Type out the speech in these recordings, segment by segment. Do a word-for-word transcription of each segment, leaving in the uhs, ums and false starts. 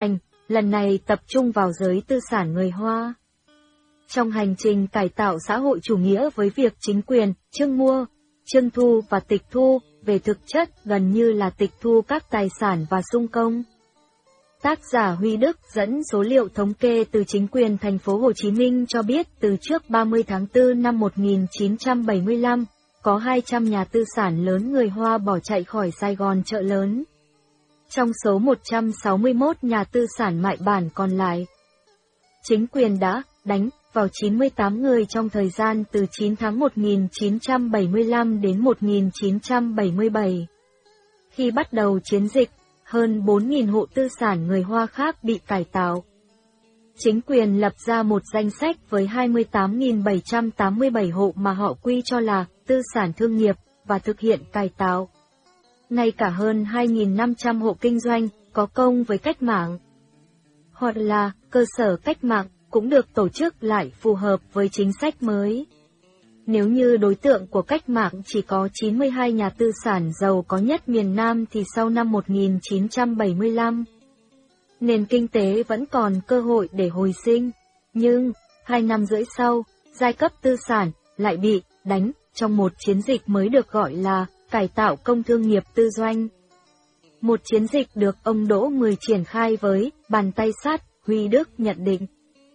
lần này tập trung vào giới tư sản người Hoa. Trong hành trình cải tạo xã hội chủ nghĩa với việc chính quyền, trưng mua, trưng thu và tịch thu, về thực chất gần như là tịch thu các tài sản và sung công. Tác giả Huy Đức dẫn số liệu thống kê từ chính quyền thành phố Hồ Chí Minh cho biết từ trước ba mươi tháng tư năm một nghìn chín trăm bảy mươi lăm, có hai trăm nhà tư sản lớn người Hoa bỏ chạy khỏi Sài Gòn chợ lớn. Trong số một trăm sáu mươi mốt nhà tư sản mại bản còn lại, chính quyền đã đánh vào chín mươi tám người trong thời gian từ chín tháng một nghìn chín trăm bảy mươi lăm đến một nghìn chín trăm bảy mươi bảy. Khi bắt đầu chiến dịch, hơn bốn nghìn hộ tư sản người Hoa khác bị cải tạo. Chính quyền lập ra một danh sách với hai mươi tám nghìn bảy trăm tám mươi bảy hộ mà họ quy cho là tư sản thương nghiệp và thực hiện cải tạo. Ngay cả hơn hai nghìn năm trăm hộ kinh doanh có công với cách mạng hoặc là cơ sở cách mạng cũng được tổ chức lại phù hợp với chính sách mới. Nếu như đối tượng của cách mạng chỉ có chín mươi hai nhà tư sản giàu có nhất miền Nam thì sau năm một nghìn chín trăm bảy mươi lăm, nền kinh tế vẫn còn cơ hội để hồi sinh, nhưng hai năm rưỡi sau, giai cấp tư sản lại bị đánh trong một chiến dịch mới được gọi là cải tạo công thương nghiệp tư doanh. Một chiến dịch được ông Đỗ Mười triển khai với bàn tay sắt, Huy Đức nhận định.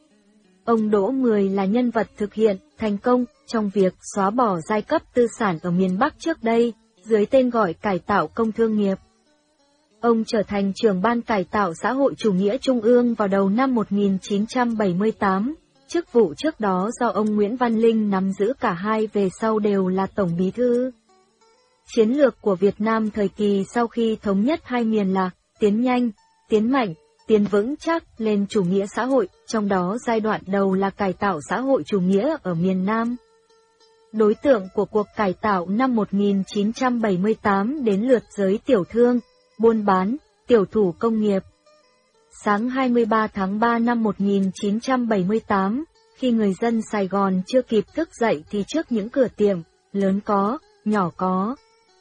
Ông Đỗ Mười là nhân vật thực hiện thành công trong việc xóa bỏ giai cấp tư sản ở miền Bắc trước đây, dưới tên gọi cải tạo công thương nghiệp. Ông trở thành trưởng ban cải tạo xã hội chủ nghĩa Trung ương vào đầu năm một nghìn chín trăm bảy mươi tám, chức vụ trước đó do ông Nguyễn Văn Linh nắm giữ, cả hai về sau đều là tổng bí thư. Chiến lược của Việt Nam thời kỳ sau khi thống nhất hai miền là tiến nhanh, tiến mạnh, tiến vững chắc lên chủ nghĩa xã hội, trong đó giai đoạn đầu là cải tạo xã hội chủ nghĩa ở miền Nam. Đối tượng của cuộc cải tạo năm một nghìn chín trăm bảy mươi tám đến lượt giới tiểu thương, buôn bán, tiểu thủ công nghiệp. Sáng hai mươi ba tháng ba năm một nghìn chín trăm bảy mươi tám, khi người dân Sài Gòn chưa kịp thức dậy thì trước những cửa tiệm, lớn có, nhỏ có,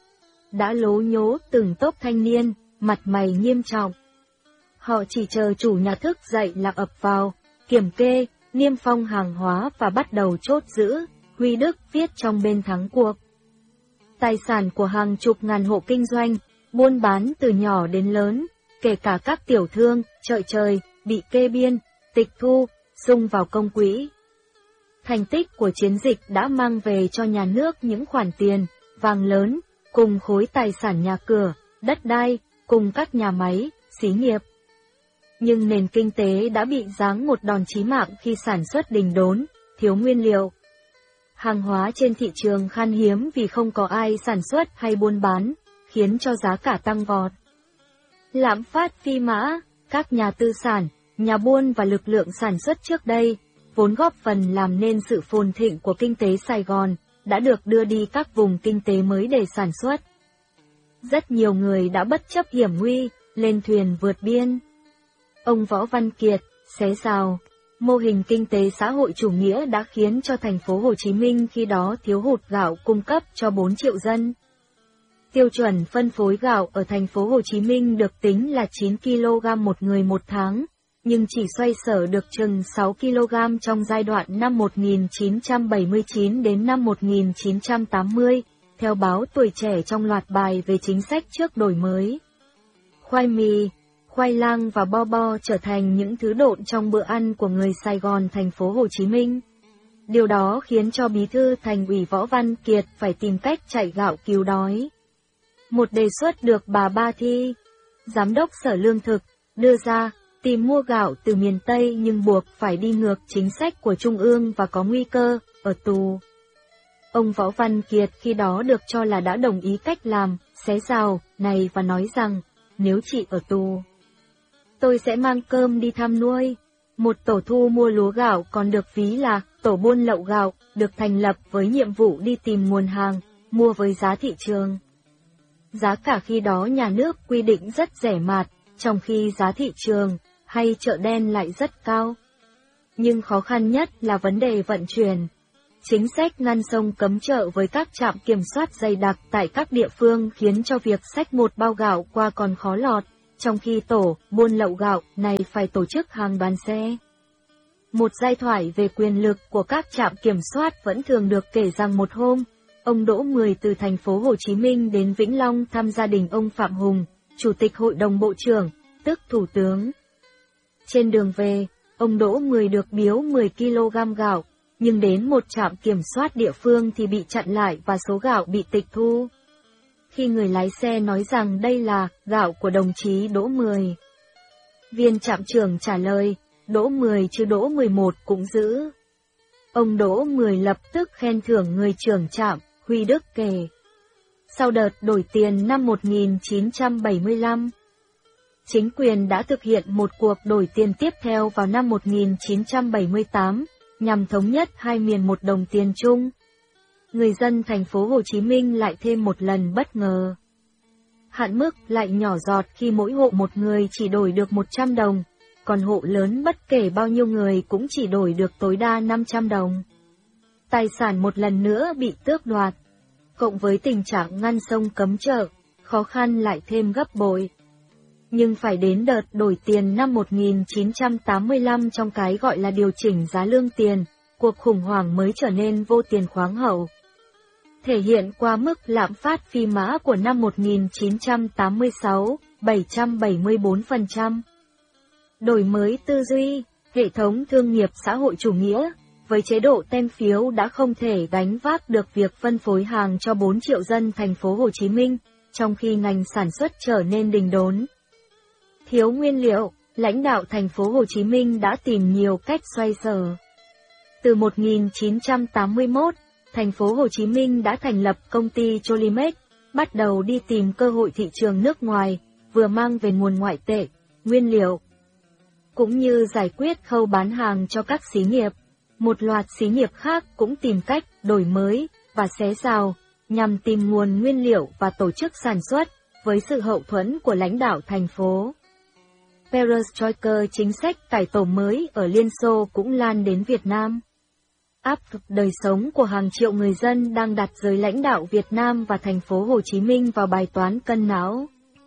đã lố nhố từng tốp thanh niên, mặt mày nghiêm trọng. Họ chỉ chờ chủ nhà thức dậy là ập vào, kiểm kê, niêm phong hàng hóa và bắt đầu chốt giữ, Huy Đức viết trong bên thắng cuộc. Tài sản của hàng chục ngàn hộ kinh doanh, buôn bán từ nhỏ đến lớn, kể cả các tiểu thương, chợ trời, bị kê biên, tịch thu, sung vào công quỹ. Thành tích của chiến dịch đã mang về cho nhà nước những khoản tiền, vàng lớn, cùng khối tài sản nhà cửa, đất đai, cùng các nhà máy, xí nghiệp. Nhưng nền kinh tế đã bị giáng một đòn chí mạng khi sản xuất đình đốn, thiếu nguyên liệu. Hàng hóa trên thị trường khan hiếm vì không có ai sản xuất hay buôn bán, khiến cho giá cả tăng vọt. Lạm phát phi mã, các nhà tư sản, nhà buôn và lực lượng sản xuất trước đây, vốn góp phần làm nên sự phồn thịnh của kinh tế Sài Gòn, đã được đưa đi các vùng kinh tế mới để sản xuất. Rất nhiều người đã bất chấp hiểm nguy, lên thuyền vượt biên. Ông Võ Văn Kiệt, xé rào, mô hình kinh tế xã hội chủ nghĩa đã khiến cho thành phố Hồ Chí Minh khi đó thiếu hụt gạo cung cấp cho bốn triệu dân. Tiêu chuẩn phân phối gạo ở thành phố Hồ Chí Minh được tính là chín ki lô gam một người một tháng, nhưng chỉ xoay sở được chừng sáu ki lô gam trong giai đoạn năm một nghìn chín trăm bảy mươi chín đến năm một nghìn chín trăm tám mươi, theo báo Tuổi Trẻ trong loạt bài về chính sách trước đổi mới. Khoai mì, khoai lang và bo bo trở thành những thứ độn trong bữa ăn của người Sài Gòn thành phố Hồ Chí Minh. Điều đó khiến cho Bí thư Thành ủy Võ Văn Kiệt phải tìm cách chạy gạo cứu đói. Một đề xuất được bà Ba Thi, Giám đốc Sở Lương thực, đưa ra, tìm mua gạo từ miền Tây nhưng buộc phải đi ngược chính sách của Trung ương và có nguy cơ, ở tù. Ông Võ Văn Kiệt khi đó được cho là đã đồng ý cách làm, xé rào, này và nói rằng, nếu chị ở tù, tôi sẽ mang cơm đi thăm nuôi. Một tổ thu mua lúa gạo còn được ví là tổ buôn lậu gạo, được thành lập với nhiệm vụ đi tìm nguồn hàng, mua với giá thị trường. Giá cả khi đó nhà nước quy định rất rẻ mạt, trong khi giá thị trường hay chợ đen lại rất cao. Nhưng khó khăn nhất là vấn đề vận chuyển. Chính sách ngăn sông cấm chợ với các trạm kiểm soát dày đặc tại các địa phương khiến cho việc xách một bao gạo qua còn khó lọt, trong khi tổ buôn lậu gạo này phải tổ chức hàng đoàn xe. Một giai thoại về quyền lực của các trạm kiểm soát vẫn thường được kể rằng một hôm, ông Đỗ Mười từ thành phố Hồ Chí Minh đến Vĩnh Long thăm gia đình ông Phạm Hùng, Chủ tịch Hội đồng Bộ trưởng, tức Thủ tướng. Trên đường về, ông Đỗ Mười được biếu mười ki lô gam gạo, nhưng đến một trạm kiểm soát địa phương thì bị chặn lại và số gạo bị tịch thu. Khi người lái xe nói rằng đây là gạo của đồng chí Đỗ Mười, viên trạm trưởng trả lời, Đỗ Mười chứ Đỗ mười một cũng giữ. Ông Đỗ Mười lập tức khen thưởng người trưởng trạm, Huy Đức kể. Sau đợt đổi tiền năm một nghìn chín trăm bảy mươi lăm, chính quyền đã thực hiện một cuộc đổi tiền tiếp theo vào năm một nghìn chín trăm bảy mươi tám, nhằm thống nhất hai miền một đồng tiền chung. Người dân thành phố Hồ Chí Minh lại thêm một lần bất ngờ. Hạn mức lại nhỏ giọt khi mỗi hộ một người chỉ đổi được một trăm đồng, còn hộ lớn bất kể bao nhiêu người cũng chỉ đổi được tối đa năm trăm đồng. Tài sản một lần nữa bị tước đoạt, cộng với tình trạng ngăn sông cấm chợ, khó khăn lại thêm gấp bội. Nhưng phải đến đợt đổi tiền năm một nghìn chín trăm tám mươi lăm trong cái gọi là điều chỉnh giá lương tiền, cuộc khủng hoảng mới trở nên vô tiền khoáng hậu. Thể hiện qua mức lạm phát phi mã của năm một nghìn chín trăm tám mươi sáu, bảy trăm bảy mươi bốn phần trăm. Đổi mới tư duy, hệ thống thương nghiệp xã hội chủ nghĩa, với chế độ tem phiếu đã không thể gánh vác được việc phân phối hàng cho bốn triệu dân thành phố Hồ Chí Minh, trong khi ngành sản xuất trở nên đình đốn. Thiếu nguyên liệu, lãnh đạo thành phố Hồ Chí Minh đã tìm nhiều cách xoay sở. Từ một nghìn chín trăm tám mươi mốt, thành phố Hồ Chí Minh đã thành lập công ty Cholimex, bắt đầu đi tìm cơ hội thị trường nước ngoài, vừa mang về nguồn ngoại tệ, nguyên liệu, cũng như giải quyết khâu bán hàng cho các xí nghiệp. Một loạt xí nghiệp khác cũng tìm cách đổi mới và xé rào, nhằm tìm nguồn nguyên liệu và tổ chức sản xuất, với sự hậu thuẫn của lãnh đạo thành phố. Perestroika, chính sách cải tổ mới ở Liên Xô cũng lan đến Việt Nam. Áp lực đời sống của hàng triệu người dân đang đặt giới lãnh đạo Việt Nam và thành phố Hồ Chí Minh vào bài toán cân não.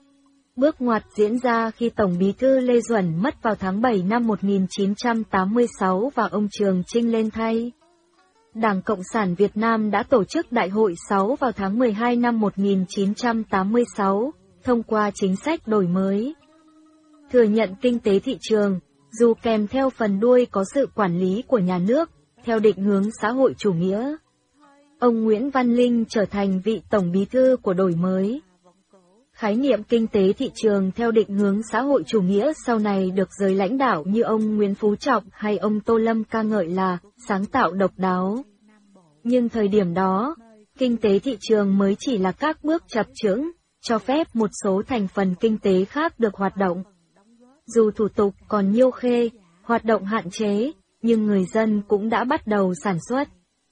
Bước ngoặt diễn ra khi Tổng Bí thư Lê Duẩn mất vào tháng bảy năm một nghìn chín trăm tám mươi sáu và ông Trường Chinh lên thay. Đảng Cộng sản Việt Nam đã tổ chức Đại hội sáu vào tháng mười hai năm một nghìn chín trăm tám mươi sáu, thông qua chính sách đổi mới. Thừa nhận kinh tế thị trường, dù kèm theo phần đuôi có sự quản lý của nhà nước, theo định hướng xã hội chủ nghĩa. Ông Nguyễn Văn Linh trở thành vị Tổng Bí thư của đổi mới. Khái niệm kinh tế thị trường theo định hướng xã hội chủ nghĩa sau này được giới lãnh đạo như ông Nguyễn Phú Trọng hay ông Tô Lâm ca ngợi là sáng tạo độc đáo. Nhưng thời điểm đó, kinh tế thị trường mới chỉ là các bước chập chững, cho phép một số thành phần kinh tế khác được hoạt động. Dù thủ tục còn nhiêu khê, hoạt động hạn chế, nhưng người dân cũng đã bắt đầu sản xuất,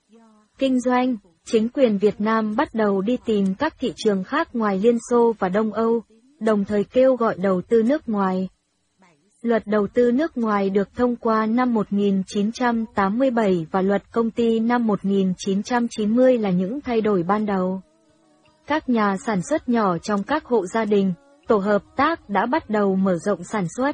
kinh doanh. Chính quyền Việt Nam bắt đầu đi tìm các thị trường khác ngoài Liên Xô và Đông Âu, đồng thời kêu gọi đầu tư nước ngoài. Luật đầu tư nước ngoài được thông qua năm một nghìn chín trăm tám mươi bảy và luật công ty năm một nghìn chín trăm chín mươi là những thay đổi ban đầu. Các nhà sản xuất nhỏ trong các hộ gia đình, tổ hợp tác đã bắt đầu mở rộng sản xuất.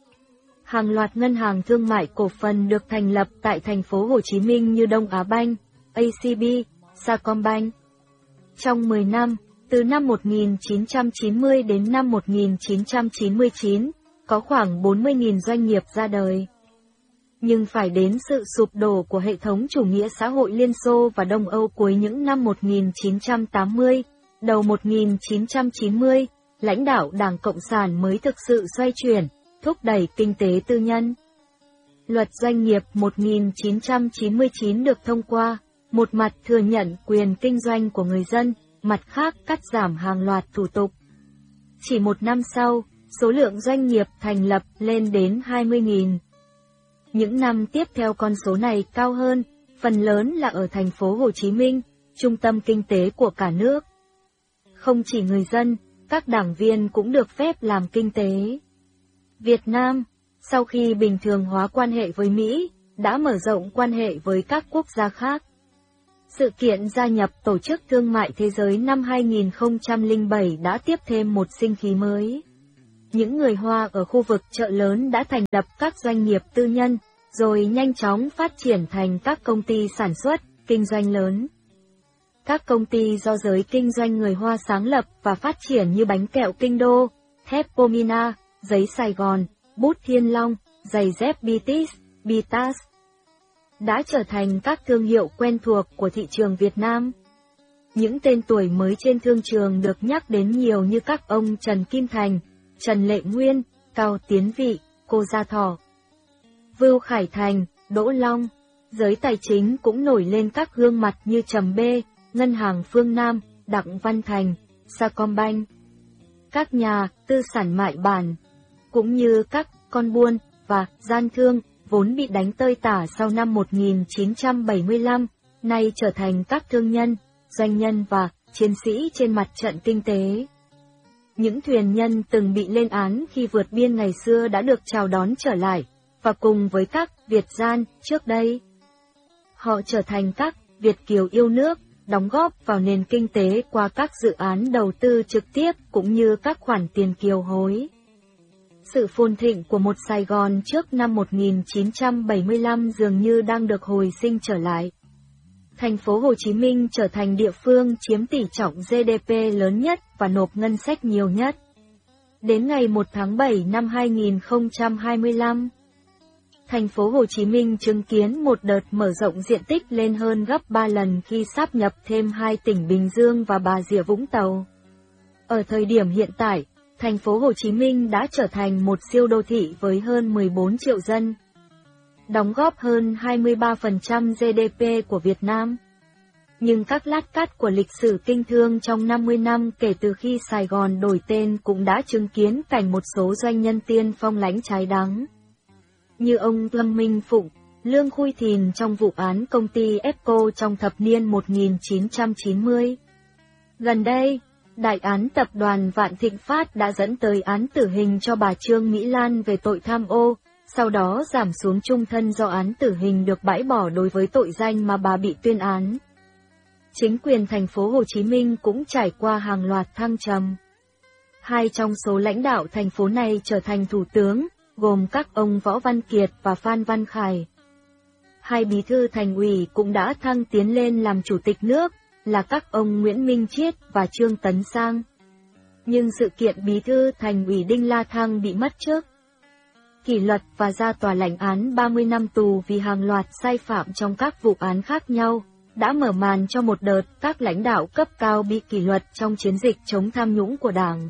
Hàng loạt ngân hàng thương mại cổ phần được thành lập tại thành phố Hồ Chí Minh như Đông Á Banh, a xê bê, Sacombank. Trong mười năm, từ năm một nghìn chín trăm chín mươi đến năm một nghìn chín trăm chín mươi chín, có khoảng bốn mươi nghìn doanh nghiệp ra đời. Nhưng phải đến sự sụp đổ của hệ thống chủ nghĩa xã hội Liên Xô và Đông Âu cuối những năm một nghìn chín trăm tám mươi, đầu một nghìn chín trăm chín mươi, lãnh đạo Đảng Cộng sản mới thực sự xoay chuyển, thúc đẩy kinh tế tư nhân. Luật doanh nghiệp một nghìn chín trăm chín mươi chín được thông qua, một mặt thừa nhận quyền kinh doanh của người dân, mặt khác cắt giảm hàng loạt thủ tục. Chỉ một năm sau, số lượng doanh nghiệp thành lập lên đến hai mươi nghìn. Những năm tiếp theo con số này cao hơn, phần lớn là ở thành phố Hồ Chí Minh, trung tâm kinh tế của cả nước. Không chỉ người dân, các đảng viên cũng được phép làm kinh tế. Việt Nam, sau khi bình thường hóa quan hệ với Mỹ, đã mở rộng quan hệ với các quốc gia khác. Sự kiện gia nhập Tổ chức Thương mại Thế giới năm hai nghìn không trăm lẻ bảy đã tiếp thêm một sinh khí mới. những người Hoa ở khu vực chợ lớn đã thành lập các doanh nghiệp tư nhân, rồi nhanh chóng phát triển thành các công ty sản xuất, kinh doanh lớn. Các công ty do giới kinh doanh người Hoa sáng lập và phát triển như bánh kẹo Kinh Đô, thép Pomina, giấy Sài Gòn, bút Thiên Long, giày dép Bitis, Bitas, đã trở thành các thương hiệu quen thuộc của thị trường Việt Nam. Những tên tuổi mới trên thương trường được nhắc đến nhiều như các ông Trần Kim Thành, Trần Lệ Nguyên, Cao Tiến Vị, Cô Gia Thỏ, Vưu Khải Thành, Đỗ Long. Giới tài chính cũng nổi lên các gương mặt như Trầm Bê, Ngân hàng Phương Nam, Đặng Văn Thành, Sacombank. Các nhà tư sản mại bản, cũng như các con buôn và gian thương vốn bị đánh tơi tả sau năm một nghìn chín trăm bảy mươi lăm, nay trở thành các thương nhân, doanh nhân và chiến sĩ trên mặt trận kinh tế. Những thuyền nhân từng bị lên án khi vượt biên ngày xưa đã được chào đón trở lại, và cùng với các Việt gian trước đây, họ trở thành các Việt kiều yêu nước, đóng góp vào nền kinh tế qua các dự án đầu tư trực tiếp cũng như các khoản tiền kiều hối. Sự phồn thịnh của một Sài Gòn trước năm một nghìn chín trăm bảy mươi lăm dường như đang được hồi sinh trở lại. Thành phố Hồ Chí Minh trở thành địa phương chiếm tỷ trọng giê đê pê lớn nhất và nộp ngân sách nhiều nhất. Đến ngày một tháng bảy năm hai nghìn không trăm hai mươi lăm, thành phố Hồ Chí Minh chứng kiến một đợt mở rộng diện tích lên hơn gấp ba lần khi sáp nhập thêm hai tỉnh Bình Dương và Bà Rịa Vũng Tàu. Ở thời điểm hiện tại, thành phố Hồ Chí Minh đã trở thành một siêu đô thị với hơn mười bốn triệu dân, đóng góp hơn hai mươi ba phần trăm giê đê pê của Việt Nam. Nhưng các lát cắt của lịch sử kinh thương trong năm mươi năm kể từ khi Sài Gòn đổi tên cũng đã chứng kiến cảnh một số doanh nhân tiên phong lãnh trái đắng, như ông Lâm Minh Phụng, Lương Khui Thìn trong vụ án công ty Epco trong thập niên một nghìn chín trăm chín mươi. Gần đây, đại án tập đoàn Vạn Thịnh Phát đã dẫn tới án tử hình cho bà Trương Mỹ Lan về tội tham ô, sau đó giảm xuống chung thân do án tử hình được bãi bỏ đối với tội danh mà bà bị tuyên án. Chính quyền thành phố Hồ Chí Minh cũng trải qua hàng loạt thăng trầm. Hai trong số lãnh đạo thành phố này trở thành thủ tướng, gồm các ông Võ Văn Kiệt và Phan Văn Khải. Hai bí thư thành ủy cũng đã thăng tiến lên làm chủ tịch nước, là các ông Nguyễn Minh Chiết và Trương Tấn Sang. Nhưng sự kiện bí thư thành ủy Đinh La Thăng bị mất chức kỷ luật và ra tòa lãnh án ba mươi năm tù vì hàng loạt sai phạm trong các vụ án khác nhau, đã mở màn cho một đợt các lãnh đạo cấp cao bị kỷ luật trong chiến dịch chống tham nhũng của Đảng.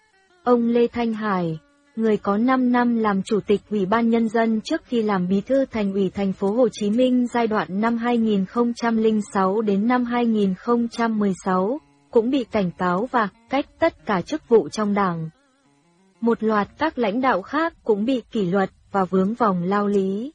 Ông Lê Thanh Hải, người có năm năm làm chủ tịch Ủy ban Nhân dân trước khi làm bí thư thành ủy thành phố Hồ Chí Minh giai đoạn năm hai nghìn không trăm lẻ sáu đến năm hai nghìn không trăm mười sáu, cũng bị cảnh cáo và cách tất cả chức vụ trong Đảng. Một loạt các lãnh đạo khác cũng bị kỷ luật và vướng vòng lao lý.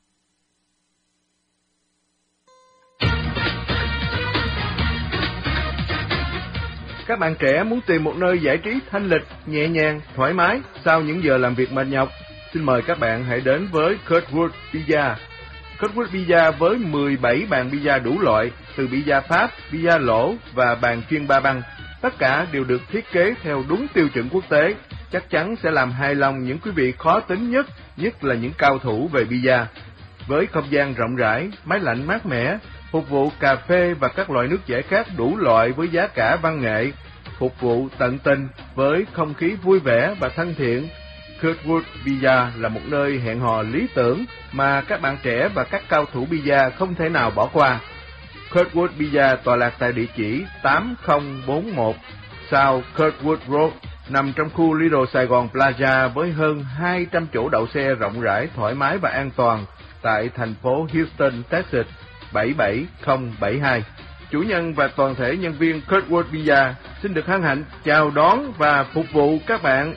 Các bạn trẻ muốn tìm một nơi giải trí thanh lịch, nhẹ nhàng, thoải mái sau những giờ làm việc mệt nhọc? Xin mời các bạn hãy đến với Kurtwood Pizza. Kurtwood Pizza với mười bảy bàn pizza đủ loại, từ pizza Pháp, pizza lỗ và bàn chuyên ba băng. Tất cả đều được thiết kế theo đúng tiêu chuẩn quốc tế, chắc chắn sẽ làm hài lòng những quý vị khó tính nhất, nhất là những cao thủ về pizza. Với không gian rộng rãi, máy lạnh mát mẻ, phục vụ cà phê và các loại nước giải khát đủ loại với giá cả văn nghệ, phục vụ tận tình với không khí vui vẻ và thân thiện. Kurtwood Pizza là một nơi hẹn hò lý tưởng mà các bạn trẻ và các cao thủ pizza không thể nào bỏ qua. Kurtwood Pizza tọa lạc tại địa chỉ tám không bốn mốt South Kurtwood Road, nằm trong khu Lidl Sài Gòn Plaza với hơn hai trăm chỗ đậu xe rộng rãi, thoải mái và an toàn tại thành phố Houston, Texas bảy bảy không bảy hai. Chủ nhân và toàn thể nhân viên Kurtwood Pizza xin được hân hạnh chào đón và phục vụ các bạn.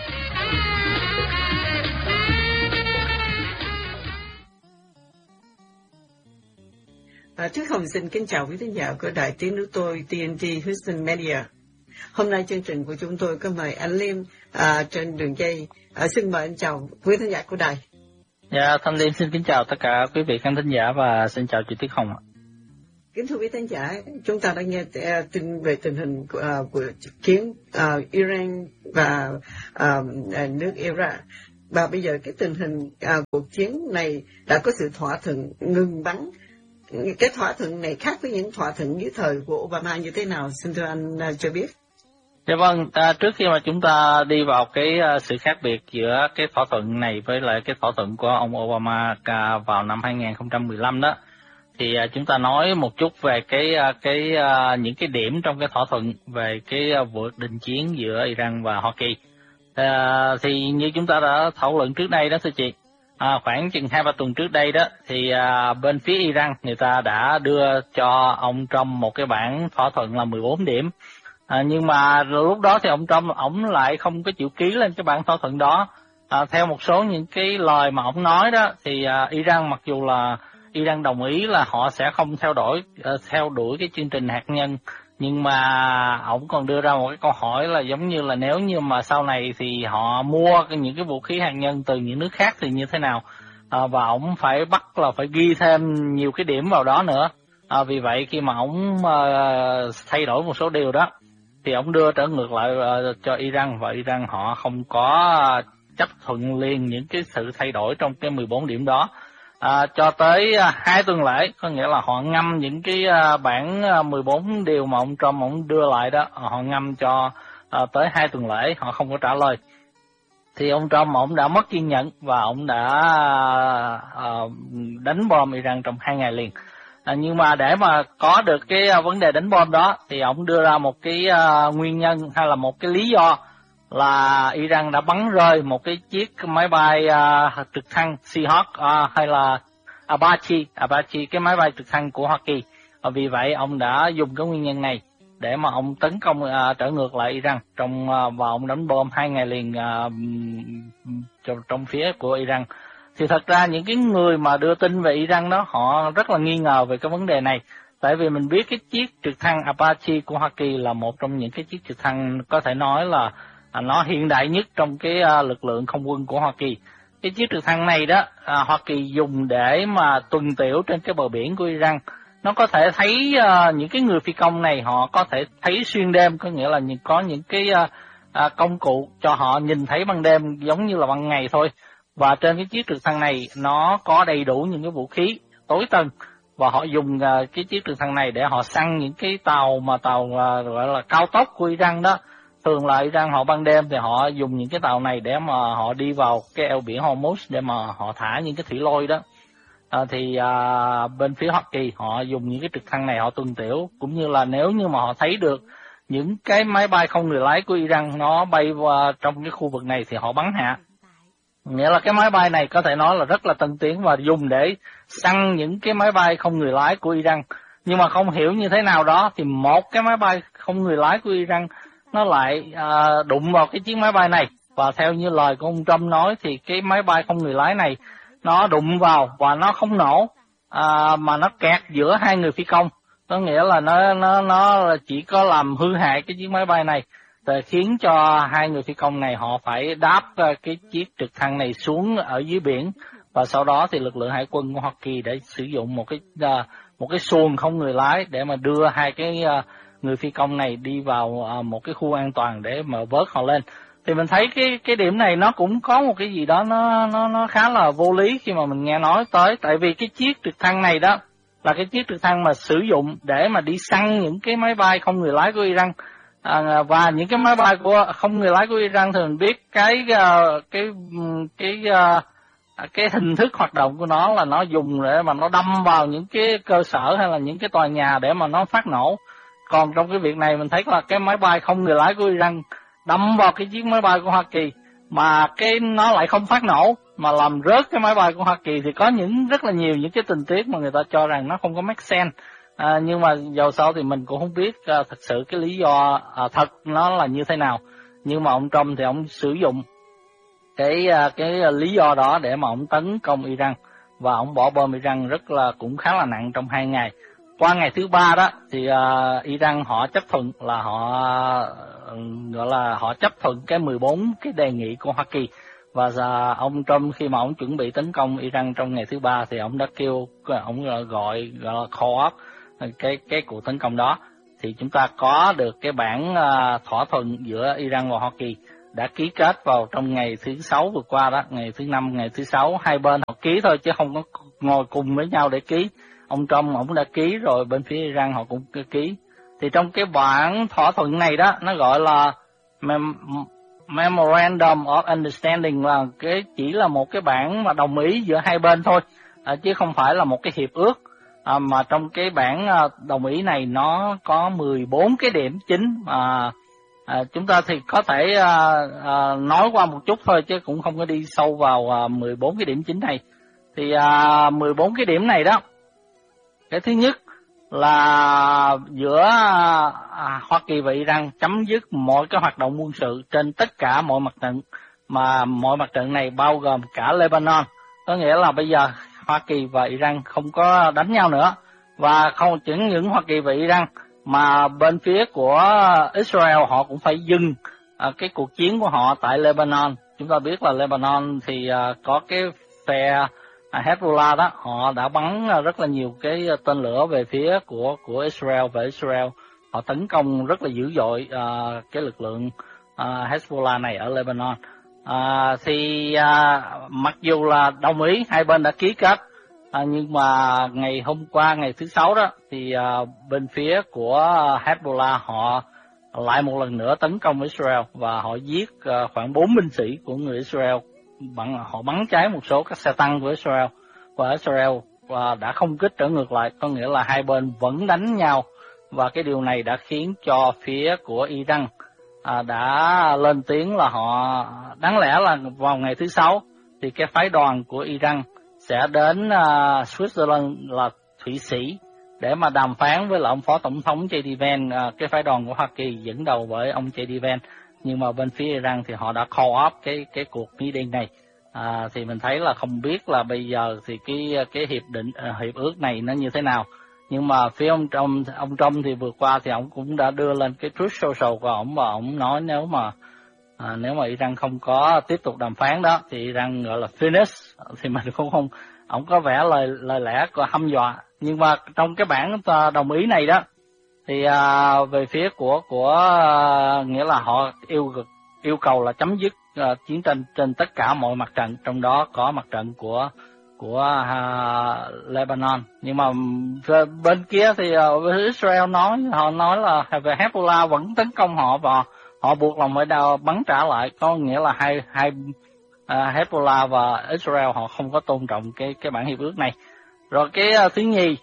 À, trước Hồng xin kính chào quý khán giả của đài tiếng nước tôi tê en tê Houston Media. Hôm nay chương trình của chúng tôi có mời anh Liêm à, trên đường dây. À, xin mời anh chào quý khán giả của đài. Dạ, Thanh Liêm xin kính chào tất cả quý vị khán thính giả và xin chào chị Tuyết Hồng ạ. Kính thưa quý khán giả, chúng ta đã nghe uh, tin về tình hình của, uh, của chiến uh, Iran và uh, nước Iraq. Và bây giờ cái tình hình uh, cuộc chiến này đã có sự thỏa thuận ngừng bắn. Cái thỏa thuận này khác với những thỏa thuận dưới thời của Obama như thế nào? Xin thưa anh uh, cho biết. Dạ vâng, à, trước khi mà chúng ta đi vào cái uh, sự khác biệt giữa cái thỏa thuận này với lại cái thỏa thuận của ông Obama uh, vào năm hai nghìn không trăm mười lăm đó, thì uh, chúng ta nói một chút về cái uh, cái uh, những cái điểm trong cái thỏa thuận về cái uh, vụ đình chiến giữa Iran và Hoa Kỳ. Uh, thì như chúng ta đã thảo luận trước đây đó thưa chị, uh, khoảng chừng hai ba tuần trước đây đó, thì uh, bên phía Iran người ta đã đưa cho ông Trump một cái bản thỏa thuận là mười bốn điểm. À, nhưng mà lúc đó thì ông Trump ổng lại không có chịu ký lên cái bản thỏa thuận đó. À, theo một số những cái lời mà ổng nói đó, thì à, Iran mặc dù là Iran đồng ý là họ sẽ không theo đuổi uh, theo đuổi cái chương trình hạt nhân, nhưng mà ổng còn đưa ra một cái câu hỏi là giống như là nếu như mà sau này thì họ mua những cái vũ khí hạt nhân từ những nước khác thì như thế nào. À, và ổng phải bắt là phải ghi thêm nhiều cái điểm vào đó nữa. À, vì vậy khi mà ổng uh, thay đổi một số điều đó, thì ông đưa trở ngược lại uh, cho Iran, và Iran họ không có uh, chấp thuận liền những cái sự thay đổi trong cái mười bốn điểm đó. Uh, cho tới uh, hai tuần lễ, có nghĩa là họ ngâm những cái uh, bản uh, mười bốn điều mà ông Trump ông đưa lại đó, họ ngâm cho uh, tới hai tuần lễ, họ không có trả lời. Thì ông Trump ông đã mất kiên nhẫn và ông đã uh, đánh bom Iran trong hai ngày liền. À, nhưng mà để mà có được cái uh, vấn đề đánh bom đó thì ông đưa ra một cái uh, nguyên nhân hay là một cái lý do là Iran đã bắn rơi một cái chiếc máy bay uh, trực thăng Seahawk uh, hay là Apache, Apache cái máy bay trực thăng của Hoa Kỳ. Và vì vậy ông đã dùng cái nguyên nhân này để mà ông tấn công uh, trở ngược lại Iran trong uh, và ông đánh bom hai ngày liền uh, trong, trong phía của Iran. Thì thật ra những cái người mà đưa tin về Iran đó họ rất là nghi ngờ về cái vấn đề này. Tại vì mình biết cái chiếc trực thăng Apache của Hoa Kỳ là một trong những cái chiếc trực thăng có thể nói là à, nó hiện đại nhất trong cái à, lực lượng không quân của Hoa Kỳ. Cái chiếc trực thăng này đó à, Hoa Kỳ dùng để mà tuần tiểu trên cái bờ biển của Iran. Nó có thể thấy à, những cái người phi công này họ có thể thấy xuyên đêm, có nghĩa là những, có những cái à, à, công cụ cho họ nhìn thấy ban đêm giống như là ban ngày thôi. Và trên cái chiếc trực thăng này nó có đầy đủ những cái vũ khí tối tân, và họ dùng uh, cái chiếc trực thăng này để họ săn những cái tàu mà tàu uh, gọi là cao tốc của Iran đó. Thường là Iran họ ban đêm thì họ dùng những cái tàu này để mà họ đi vào cái eo biển Hormuz để mà họ thả những cái thủy lôi đó. À, thì uh, bên phía Hoa Kỳ họ dùng những cái trực thăng này họ tuần tiểu, cũng như là nếu như mà họ thấy được những cái máy bay không người lái của Iran nó bay vào trong cái khu vực này thì họ bắn hạ. Nghĩa là cái máy bay này có thể nói là rất là tân tiến và dùng để săn những cái máy bay không người lái của Iran. Nhưng mà không hiểu như thế nào đó thì một cái máy bay không người lái của Iran nó lại à, đụng vào cái chiếc máy bay này. Và theo như lời của ông Trump nói thì cái máy bay không người lái này nó đụng vào và nó không nổ, à, mà nó kẹt giữa hai người phi công. Có nghĩa là nó nó nó chỉ có làm hư hại cái chiếc máy bay này, để khiến cho hai người phi công này họ phải đáp cái chiếc trực thăng này xuống ở dưới biển, và sau đó thì lực lượng hải quân của Hoa Kỳ để sử dụng một cái uh, một cái xuồng không người lái để mà đưa hai cái uh, người phi công này đi vào uh, một cái khu an toàn để mà vớt họ lên. Thì mình thấy cái cái điểm này nó cũng có một cái gì đó nó nó nó khá là vô lý khi mà mình nghe nói tới, tại vì cái chiếc trực thăng này đó là cái chiếc trực thăng mà sử dụng để mà đi săn những cái máy bay không người lái của Iran. À, và những cái máy bay của không người lái của Iran thường biết cái uh, cái cái uh, cái hình thức hoạt động của nó là nó dùng để mà nó đâm vào những cái cơ sở hay là những cái tòa nhà để mà nó phát nổ. Còn trong cái việc này mình thấy là cái máy bay không người lái của Iran đâm vào cái chiếc máy bay của Hoa Kỳ mà cái nó lại không phát nổ mà làm rớt cái máy bay của Hoa Kỳ, thì có những rất là nhiều những cái tình tiết mà người ta cho rằng nó không có make sense. À, nhưng mà dầu sao thì mình cũng không biết à, thật sự cái lý do à, thật nó là như thế nào. Nhưng mà ông Trump thì ông sử dụng cái à, cái à, lý do đó để mà ông tấn công Iran, và ông bỏ bom Iran rất là cũng khá là nặng trong hai ngày. Qua ngày thứ ba đó thì à, Iran họ chấp thuận là họ gọi là họ chấp thuận cái mười bốn cái đề nghị của Hoa Kỳ. Và à, ông Trump khi mà ông chuẩn bị tấn công Iran trong ngày thứ ba thì ông đã kêu ông gọi gọi là call up cái cái cuộc tấn công đó. Thì chúng ta có được cái bản uh, thỏa thuận giữa Iran và Hoa Kỳ đã ký kết vào trong ngày thứ sáu vừa qua đó, ngày thứ năm, ngày thứ sáu, hai bên họ ký thôi chứ không có ngồi cùng với nhau để ký. Ông Trump ông đã ký rồi, bên phía Iran họ cũng ký. Thì trong cái bản thỏa thuận này đó, nó gọi là Mem- Memorandum of Understanding, là cái chỉ là một cái bản mà đồng ý giữa hai bên thôi, à, chứ không phải là một cái hiệp ước. À, mà trong cái bản đồng ý này nó có mười bốn cái điểm chính mà à, chúng ta thì có thể à, à, nói qua một chút thôi chứ cũng không có đi sâu vào à, mười bốn cái điểm chính này. Thì à, mười bốn cái điểm này đó, cái thứ nhất là giữa à, Hoa Kỳ và Iran chấm dứt mọi cái hoạt động quân sự trên tất cả mọi mặt trận, mà mọi mặt trận này bao gồm cả Lebanon. Có nghĩa là bây giờ Hoa Kỳ và Iran không có đánh nhau nữa, và không chỉ những Hoa Kỳ và Iran mà bên phía của Israel họ cũng phải dừng à, cái cuộc chiến của họ tại Lebanon. Chúng ta biết là Lebanon thì à, có cái phe à, Hezbollah đó, họ đã bắn rất là nhiều cái tên lửa về phía của của Israel, và Israel họ tấn công rất là dữ dội à, cái lực lượng à, Hezbollah này ở Lebanon. À, thì à, mặc dù là đồng ý, hai bên đã ký kết, à, nhưng mà ngày hôm qua, ngày thứ sáu đó, thì à, bên phía của Hezbollah họ lại một lần nữa tấn công Israel và họ giết à, khoảng bốn binh sĩ của người Israel. Bằng, họ bắn cháy một số các xe tăng của Israel, và Israel và đã không kích trở ngược lại, có nghĩa là hai bên vẫn đánh nhau. Và cái điều này đã khiến cho phía của Iran à, đã lên tiếng là họ, đáng lẽ là vào ngày thứ sáu thì cái phái đoàn của Iran sẽ đến uh, Switzerland là Thụy Sĩ để mà đàm phán với lại ông phó tổng thống J D Vance, uh, cái phái đoàn của Hoa Kỳ dẫn đầu bởi ông J D Vance. Nhưng mà bên phía Iran thì họ đã call off cái cái cuộc meeting này. À, thì mình thấy là không biết là bây giờ thì cái cái hiệp định uh, hiệp ước này nó như thế nào. Nhưng mà phía ông Trump, ông Trump thì vừa qua thì ông cũng đã đưa lên cái Truth Social của ông, và ông nói nếu mà à, nếu mà Iran không có tiếp tục đàm phán đó thì Iran gọi là finish, thì mình cũng không, ông có vẻ lời lời lẽ của hăm dọa. Nhưng mà trong cái bản đồng ý này đó thì à, về phía của của à, nghĩa là họ yêu yêu cầu là chấm dứt à, chiến tranh trên tất cả mọi mặt trận, trong đó có mặt trận của của uh, Lebanon. Nhưng mà bên kia thì uh, Israel nói, họ nói là về Hezbollah vẫn tấn công họ và họ buộc lòng phải đào bắn trả lại, có nghĩa là hai hai uh, Hezbollah và Israel họ không có tôn trọng cái cái bản hiệp ước này. Rồi cái uh, thứ nhì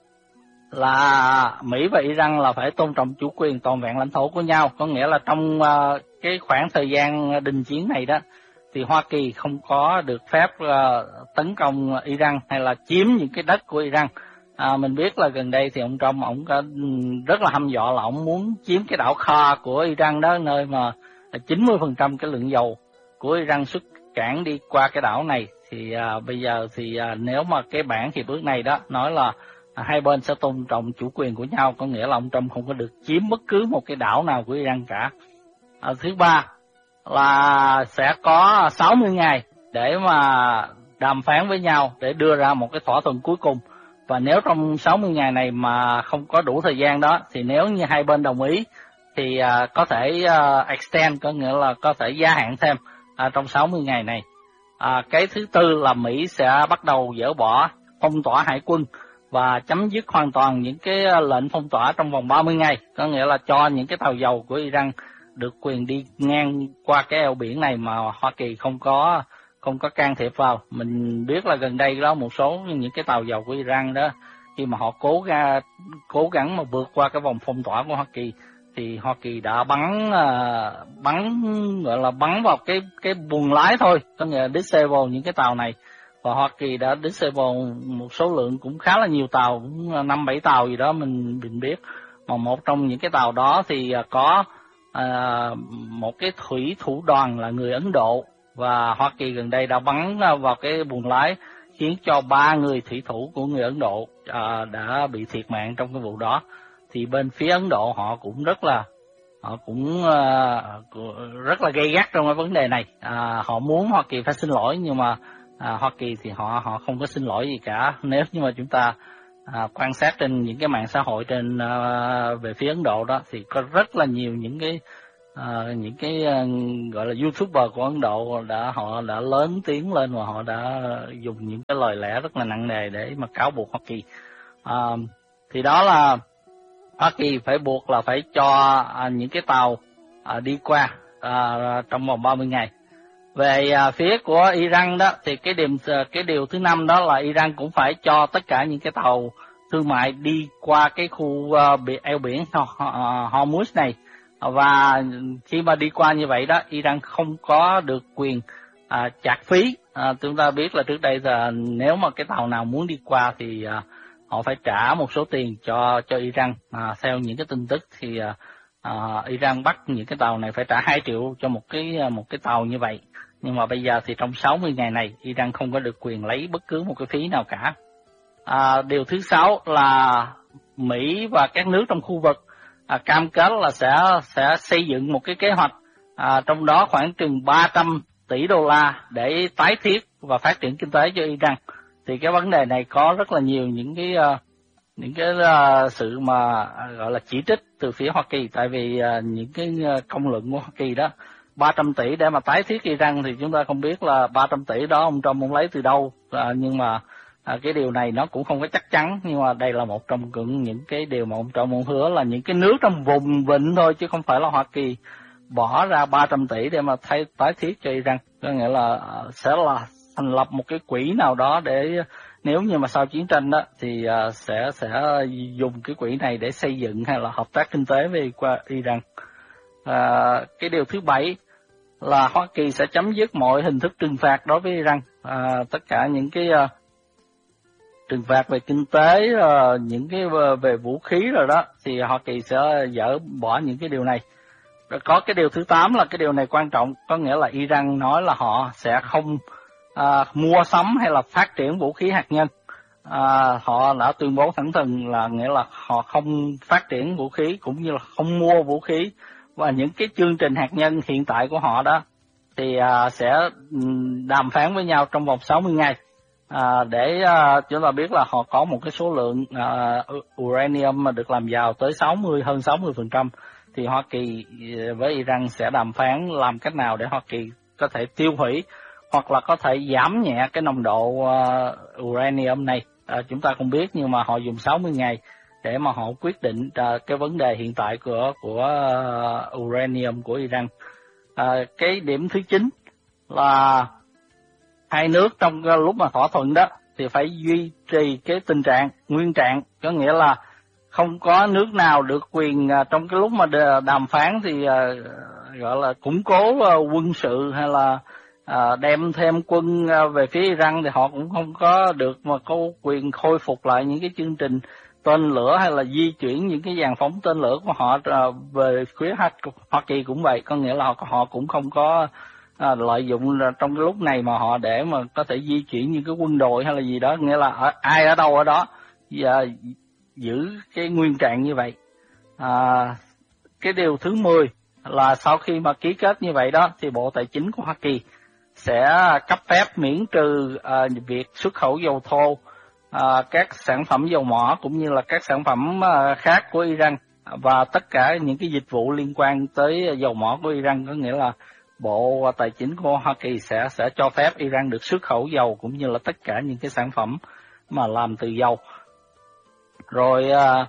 là Mỹ và Iran là phải tôn trọng chủ quyền toàn vẹn lãnh thổ của nhau, có nghĩa là trong uh, cái khoảng thời gian đình chiến này đó thì Hoa Kỳ không có được phép uh, tấn công Iran hay là chiếm những cái đất của Iran. À, mình biết là gần đây thì ông Trump ông có rất là hăm dọa là ông muốn chiếm cái đảo Kha của Iran đó, nơi mà chín mươi phần trăm cái lượng dầu của Iran xuất cảng đi qua cái đảo này. Thì à, bây giờ thì à, nếu mà cái bản hiệp ước này đó nói là à, hai bên sẽ tôn trọng chủ quyền của nhau, có nghĩa là ông Trump không có được chiếm bất cứ một cái đảo nào của Iran cả. À, thứ ba là sẽ có sáu mươi ngày để mà đàm phán với nhau để đưa ra một cái thỏa thuận cuối cùng. Và nếu trong sáu mươi ngày này mà không có đủ thời gian đó thì nếu như hai bên đồng ý thì uh, có thể uh, extend, có nghĩa là có thể gia hạn thêm uh, trong sáu mươi ngày này. Uh, cái thứ tư là Mỹ sẽ bắt đầu dỡ bỏ phong tỏa hải quân và chấm dứt hoàn toàn những cái lệnh phong tỏa trong vòng ba mươi ngày, có nghĩa là cho những cái tàu dầu của Iran được quyền đi ngang qua cái eo biển này mà Hoa Kỳ không có không có can thiệp vào. Mình biết là gần đây đó một số những cái tàu dầu của Iran đó, khi mà họ cố ra cố gắng mà vượt qua cái vòng phong tỏa của Hoa Kỳ thì Hoa Kỳ đã bắn uh, bắn gọi là bắn vào cái cái buồng lái thôi, có nghĩa là disable những cái tàu này, và Hoa Kỳ đã disable một số lượng cũng khá là nhiều tàu, cũng năm bảy tàu gì đó mình mình biết. Mà một trong những cái tàu đó thì uh, có À, một cái thủy thủ đoàn là người Ấn Độ, và Hoa Kỳ gần đây đã bắn vào cái buồng lái khiến cho ba người thủy thủ của người Ấn Độ à, đã bị thiệt mạng trong cái vụ đó. Thì bên phía Ấn Độ họ cũng rất là họ cũng à, rất là gay gắt trong cái vấn đề này. À, họ muốn Hoa Kỳ phải xin lỗi, nhưng mà à, Hoa Kỳ thì họ họ không có xin lỗi gì cả. Nếu như mà chúng ta à, quan sát trên những cái mạng xã hội trên à, về phía Ấn Độ đó, thì có rất là nhiều những cái à, những cái à, gọi là YouTuber của Ấn Độ đã họ đã lớn tiếng lên và họ đã dùng những cái lời lẽ rất là nặng nề để mà cáo buộc Hoa Kỳ. À, thì đó là Hoa Kỳ phải buộc là phải cho à, những cái tàu à, đi qua à, trong vòng ba mươi ngày. Về à, phía của Iran đó thì cái điều cái điều thứ năm đó là Iran cũng phải cho tất cả những cái tàu thương mại đi qua cái khu uh, biển, eo biển uh, Hormuz này, và khi mà đi qua như vậy đó, Iran không có được quyền uh, chạc phí. Uh, chúng ta biết là trước đây là nếu mà cái tàu nào muốn đi qua thì uh, họ phải trả một số tiền cho cho Iran. Uh, theo những cái tin tức thì uh, uh, Iran bắt những cái tàu này phải trả hai triệu cho một cái một cái tàu như vậy. Nhưng mà bây giờ thì trong sáu mươi ngày này, Iran không có được quyền lấy bất cứ một cái phí nào cả. À, điều thứ sáu là Mỹ và các nước trong khu vực à, cam kết là sẽ sẽ xây dựng một cái kế hoạch, à, trong đó khoảng chừng ba trăm tỷ đô la để tái thiết và phát triển kinh tế cho Iran. Thì cái vấn đề này có rất là nhiều những cái uh, những cái uh, sự mà uh, gọi là chỉ trích từ phía Hoa Kỳ, tại vì uh, những cái uh, công luận của Hoa Kỳ đó, ba trăm tỷ để mà tái thiết Iran thì chúng ta không biết là ba trăm tỷ đó ông Trump muốn lấy từ đâu, à, nhưng mà à, cái điều này nó cũng không có chắc chắn, nhưng mà đây là một trong những cái điều mà ông Trump muốn hứa là những cái nước trong vùng vịnh thôi, chứ không phải là Hoa Kỳ bỏ ra ba trăm tỷ để mà thay, tái thiết cho Iran. Có nghĩa là sẽ là thành lập một cái quỹ nào đó để nếu như mà sau chiến tranh đó thì uh, sẽ sẽ dùng cái quỹ này để xây dựng hay là hợp tác kinh tế với qua Iran. Uh, cái điều thứ bảy là Hoa Kỳ sẽ chấm dứt mọi hình thức trừng phạt đối với Iran. À, tất cả những cái uh, trừng phạt về kinh tế, uh, những cái về vũ khí rồi đó, thì Hoa Kỳ sẽ dỡ bỏ những cái điều này. Rồi có cái điều thứ tám là cái điều này quan trọng, có nghĩa là Iran nói là họ sẽ không uh, mua sắm hay là phát triển vũ khí hạt nhân. À, họ đã tuyên bố thẳng thừng là nghĩa là họ không phát triển vũ khí cũng như là không mua vũ khí, và những cái chương trình hạt nhân hiện tại của họ đó thì à, sẽ đàm phán với nhau trong vòng sáu mươi ngày à, để à, chúng ta biết là họ có một cái số lượng à, uranium mà được làm giàu tới sáu mươi hơn sáu mươi phần trăm, thì Hoa Kỳ với Iran sẽ đàm phán làm cách nào để Hoa Kỳ có thể tiêu hủy hoặc là có thể giảm nhẹ cái nồng độ uh, uranium này. À, chúng ta không biết, nhưng mà họ dùng sáu mươi ngày để mà họ quyết định uh, cái vấn đề hiện tại của của uh, uranium của Iran. Uh, cái điểm thứ chín là hai nước trong cái lúc mà thỏa thuận đó thì phải duy trì cái tình trạng nguyên trạng, có nghĩa là không có nước nào được quyền uh, trong cái lúc mà đàm phán thì uh, gọi là củng cố uh, quân sự hay là À, đem thêm quân à, về phía Iran, thì họ cũng không có được mà có quyền khôi phục lại những cái chương trình tên lửa hay là di chuyển những cái dàn phóng tên lửa của họ à, về phía Hoa Kỳ cũng vậy, có nghĩa là họ, họ cũng không có à, lợi dụng trong cái lúc này mà họ để mà có thể di chuyển những cái quân đội hay là gì đó, nghĩa là ở, ai ở đâu ở đó và giữ cái nguyên trạng như vậy. À, cái điều thứ mười là sau khi mà ký kết như vậy đó thì Bộ Tài chính của Hoa Kỳ sẽ cấp phép miễn trừ uh, việc xuất khẩu dầu thô, uh, các sản phẩm dầu mỏ cũng như là các sản phẩm uh, khác của Iran và tất cả những cái dịch vụ liên quan tới dầu mỏ của Iran, có nghĩa là Bộ Tài chính của Hoa Kỳ sẽ sẽ cho phép Iran được xuất khẩu dầu cũng như là tất cả những cái sản phẩm mà làm từ dầu. Rồi uh,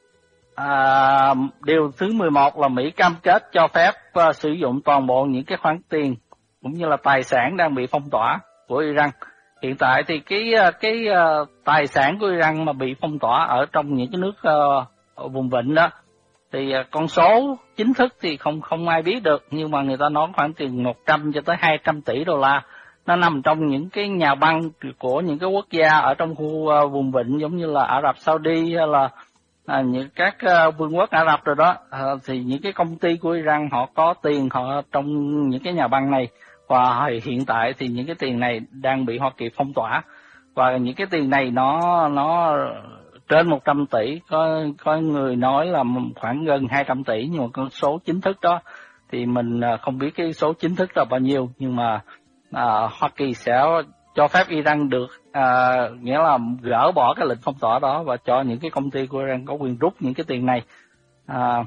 uh, điều thứ mười một là Mỹ cam kết cho phép uh, sử dụng toàn bộ những cái khoản tiền cũng như là tài sản đang bị phong tỏa của Iran. Hiện tại thì cái cái uh, tài sản của Iran mà bị phong tỏa ở trong những cái nước uh, ở vùng vịnh đó thì uh, con số chính thức thì không không ai biết được, nhưng mà người ta nói khoảng tiền một trăm cho tới hai trăm tỷ đô la. Nó nằm trong những cái nhà băng của những cái quốc gia ở trong khu uh, vùng vịnh giống như là Ả Rập Saudi hay là À, những các uh, vương quốc Ả Rập rồi đó, à, thì những cái công ty của Iran họ có tiền họ trong những cái nhà băng này, và hiện tại thì những cái tiền này đang bị Hoa Kỳ phong tỏa, và những cái tiền này nó nó trên một trăm tỷ, có có người nói là khoảng gần hai trăm tỷ, nhưng mà con số chính thức đó thì mình không biết cái số chính thức là bao nhiêu, nhưng mà à, Hoa Kỳ sẽ cho phép Iran được à, nghĩa là gỡ bỏ cái lệnh phong tỏa đó và cho những cái công ty của Iran có quyền rút những cái tiền này. À,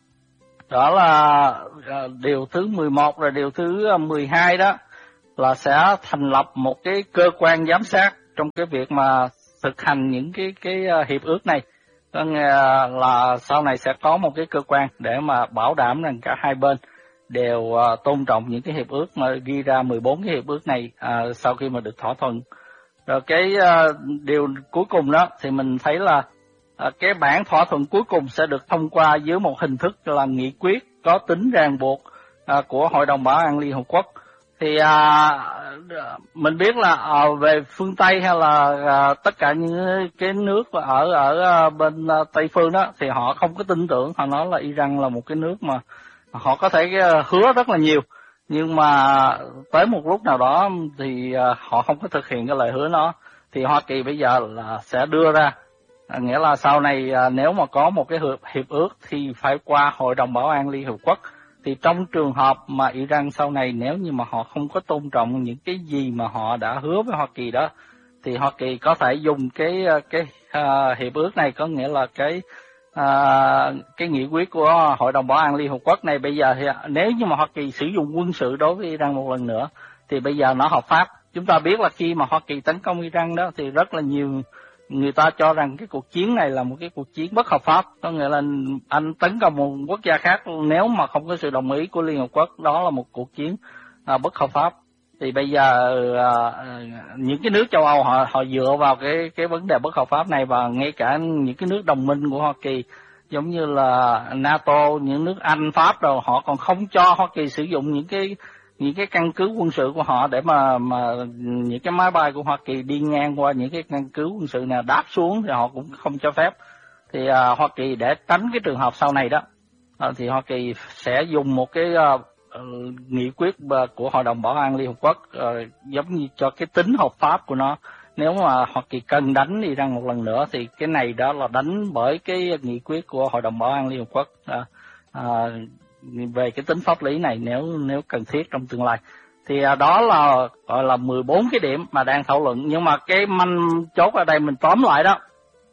đó là à, điều thứ mười một. Rồi điều thứ mười hai đó là sẽ thành lập một cái cơ quan giám sát trong cái việc mà thực hành những cái cái hiệp ước này. Có nghĩa là sau này sẽ có một cái cơ quan để mà bảo đảm rằng cả hai bên đều uh, tôn trọng những cái hiệp ước mà ghi ra mười bốn cái hiệp ước này uh, sau khi mà được thỏa thuận. Rồi cái uh, điều cuối cùng đó thì mình thấy là uh, cái bản thỏa thuận cuối cùng sẽ được thông qua dưới một hình thức là nghị quyết có tính ràng buộc uh, của Hội đồng Bảo an Liên Hợp Quốc. Thì uh, mình biết là uh, về phương Tây hay là uh, tất cả những cái nước ở ở uh, bên uh, Tây phương đó thì họ không có tin tưởng, họ nói là Iran là một cái nước mà họ có thể uh, hứa rất là nhiều, nhưng mà tới một lúc nào đó thì uh, họ không có thực hiện cái lời hứa đó. Thì Hoa Kỳ bây giờ là sẽ đưa ra, uh, nghĩa là sau này uh, nếu mà có một cái hiệp, hiệp ước thì phải qua Hội đồng Bảo an Liên Hợp Quốc. Thì trong trường hợp mà Iran sau này nếu như mà họ không có tôn trọng những cái gì mà họ đã hứa với Hoa Kỳ đó, thì Hoa Kỳ có thể dùng cái cái uh, hiệp ước này, có nghĩa là cái uh, cái nghị quyết của Hội đồng Bảo an Liên Hợp Quốc này. Bây giờ thì nếu như mà Hoa Kỳ sử dụng quân sự đối với Iran một lần nữa thì bây giờ nó hợp pháp. Chúng ta biết là khi mà Hoa Kỳ tấn công Iran đó thì rất là nhiều người ta cho rằng cái cuộc chiến này là một cái cuộc chiến bất hợp pháp, có nghĩa là anh tấn công một quốc gia khác nếu mà không có sự đồng ý của Liên Hợp Quốc, đó là một cuộc chiến à, bất hợp pháp. Thì bây giờ à, những cái nước châu Âu họ họ dựa vào cái cái vấn đề bất hợp pháp này, và ngay cả những cái nước đồng minh của Hoa Kỳ giống như là NATO, những nước Anh, Pháp rồi, họ còn không cho Hoa Kỳ sử dụng những cái những cái căn cứ quân sự của họ để mà mà những cái máy bay của Hoa Kỳ đi ngang qua những cái căn cứ quân sự nào đáp xuống thì họ cũng không cho phép. Thì à, Hoa Kỳ để tránh cái trường hợp sau này đó à, thì Hoa Kỳ sẽ dùng một cái à, nghị quyết của Hội đồng Bảo an Liên Hợp Quốc à, giống như cho cái tính hợp pháp của nó. Nếu mà Hoa Kỳ cần đánh Iran một lần nữa thì cái này đó là đánh bởi cái nghị quyết của Hội đồng Bảo an Liên Hợp Quốc à, à, về cái tính pháp lý này nếu nếu cần thiết trong tương lai. Thì à, đó là gọi là mười bốn cái điểm mà đang thảo luận, nhưng mà cái manh chốt ở đây mình tóm lại đó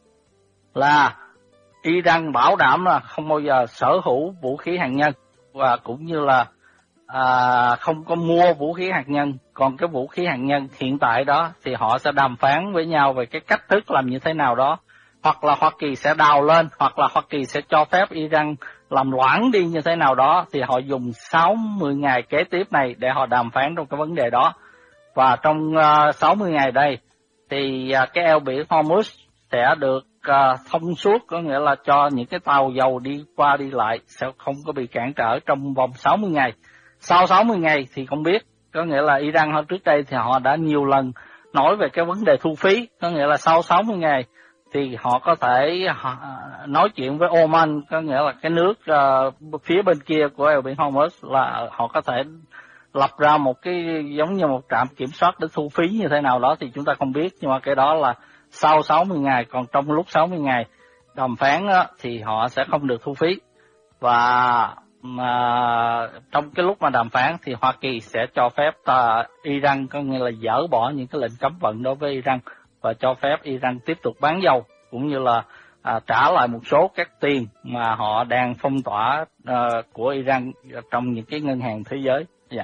là Iran bảo đảm là không bao giờ sở hữu vũ khí hạt nhân và cũng như là à, không có mua vũ khí hạt nhân. Còn cái vũ khí hạt nhân hiện tại đó thì họ sẽ đàm phán với nhau về cái cách thức làm như thế nào đó, hoặc là Hoa Kỳ sẽ đào lên, hoặc là Hoa Kỳ sẽ cho phép Iran làm loãng đi như thế nào đó. Thì họ dùng sáu mươi ngày kế tiếp này để họ đàm phán trong cái vấn đề đó. Và trong uh, sáu mươi ngày đây thì uh, cái eo biển Hormuz sẽ được uh, thông suốt, có nghĩa là cho những cái tàu dầu đi qua đi lại sẽ không có bị cản trở trong vòng sáu mươi ngày. Sau sáu mươi ngày thì không biết, có nghĩa là Iran hôm trước đây thì họ đã nhiều lần nói về cái vấn đề thu phí, có nghĩa là sau sáu mươi ngày thì họ có thể họ nói chuyện với Oman, có nghĩa là cái nước uh, phía bên kia của eo biển Hormuz, là họ có thể lập ra một cái giống như một trạm kiểm soát để thu phí như thế nào đó thì chúng ta không biết, nhưng mà cái đó là sau sáu mươi ngày. Còn trong lúc sáu mươi ngày đàm phán đó, thì họ sẽ không được thu phí. Và mà trong cái lúc mà đàm phán thì Hoa Kỳ sẽ cho phép uh, Iran, có nghĩa là dỡ bỏ những cái lệnh cấm vận đối với Iran và cho phép Iran tiếp tục bán dầu, cũng như là à, trả lại một số các tiền mà họ đang phong tỏa à, của Iran trong những cái ngân hàng thế giới. Dạ.